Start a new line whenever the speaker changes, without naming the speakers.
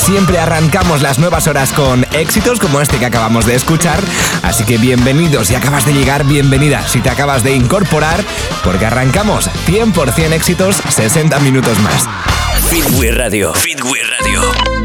siempre arrancamos las nuevas horas con éxitos como este que acabamos de escuchar. Así que bienvenidos si acabas de llegar, bienvenida si te acabas de incorporar, porque arrancamos 100% éxitos, 60 minutos más.
Feedway Radio. Feedway Radio.